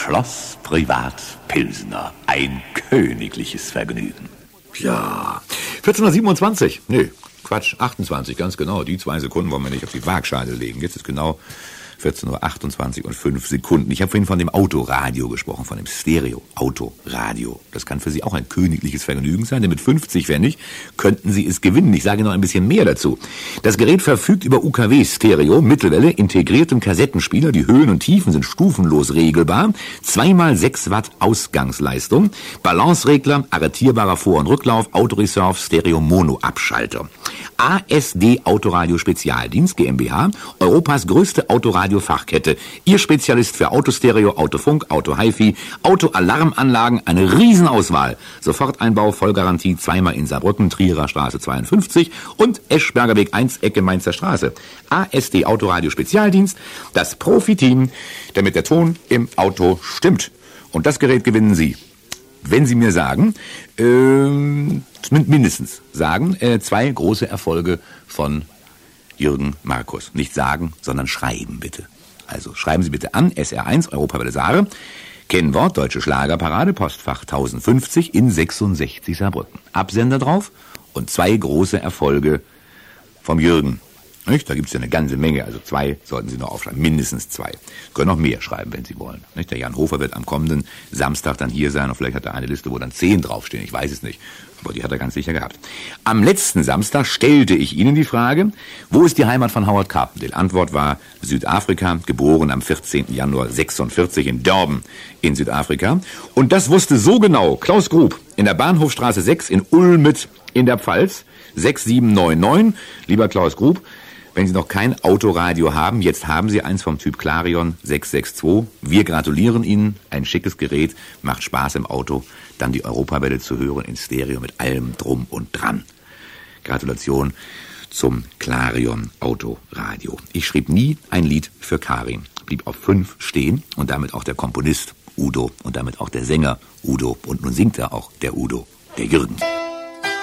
Schloss Privat Pilsener. Ein königliches Vergnügen. Ja, 14:27. Nee, Quatsch, 28, ganz genau. Die 2 Sekunden wollen wir nicht auf die Waagschale legen. Jetzt ist genau 14:28 und 5 Sekunden. Ich habe vorhin von dem Autoradio gesprochen, von dem Stereo-Autoradio. Das kann für Sie auch ein königliches Vergnügen sein, denn mit 50 Pfennig könnten Sie es gewinnen. Ich sage noch ein bisschen mehr dazu. Das Gerät verfügt über UKW-Stereo, Mittelwelle, integriertem Kassettenspieler. Die Höhen und Tiefen sind stufenlos regelbar. 2x6 Watt Ausgangsleistung. Balanceregler, arretierbarer Vor- und Rücklauf, Autoreserve, Stereo-Mono-Abschalter. ASD Autoradio Spezialdienst GmbH, Europas größte Autoradiofachkette. Ihr Spezialist für Autostereo, Autofunk, Auto-Hi-Fi, Autoalarmanlagen, eine Riesenauswahl. Soforteinbau, Vollgarantie, zweimal in Saarbrücken, Trierer Straße 52 und Eschberger Weg 1, Ecke Mainzer Straße. ASD Autoradio Spezialdienst, das Profiteam, damit der Ton im Auto stimmt. Und das Gerät gewinnen Sie, wenn Sie mir sagen, mindestens sagen, 2 große Erfolge von Jürgen Markus. Nicht sagen, sondern schreiben bitte. Also schreiben Sie bitte an, SR1, Europawelle Saare, Kennwort, Deutsche Schlagerparade, Postfach 1050 in 66 Saarbrücken. Absender drauf und 2 große Erfolge vom Jürgen. Nicht? Da gibt es ja eine ganze Menge, also 2 sollten Sie noch aufschreiben, mindestens 2. Können noch mehr schreiben, wenn Sie wollen. Nicht? Der Jan Hofer wird am kommenden Samstag dann hier sein und vielleicht hat er eine Liste, wo dann 10 draufstehen, ich weiß es nicht. Aber die hat er ganz sicher gehabt. Am letzten Samstag stellte ich Ihnen die Frage, wo ist die Heimat von Howard Carpendale? Antwort war Südafrika, geboren am 14. Januar 46 in Durban in Südafrika. Und das wusste so genau Klaus Grub in der Bahnhofstraße 6 in Ulmet in der Pfalz, 6799. Lieber Klaus Grub, wenn Sie noch kein Autoradio haben, jetzt haben Sie eins vom Typ Clarion 662. Wir gratulieren Ihnen. Ein schickes Gerät, macht Spaß im Auto. Dann die Europawelle zu hören in Stereo mit allem drum und dran. Gratulation zum Clarion Autoradio. Ich schrieb nie ein Lied für Karin. Blieb auf 5 stehen und damit auch der Komponist Udo und damit auch der Sänger Udo. Und nun singt er auch der Udo, der Jürgen.